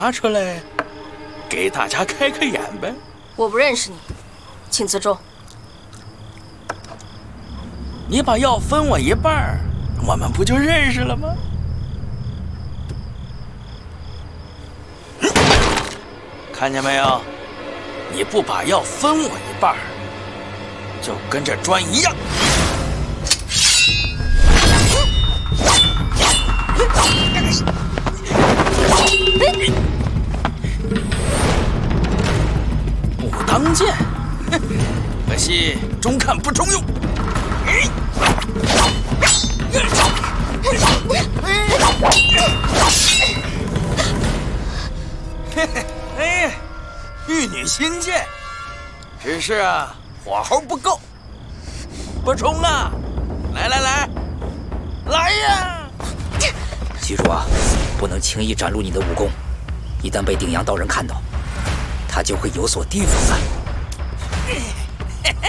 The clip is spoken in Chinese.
拿出来，给大家开开眼呗。 我不认识你，请自重。 你把药分我一半，我们不就认识了吗？看见没有？你不把药分我一半，就跟这砖一样。武当剑，可惜中看不中用。哎，玉女心剑，只是啊，火候不够。不冲啊！来来来，来呀！ 记住啊，不能轻易展露你的武功，一旦被顶阳道人看到，他就会有所提防的。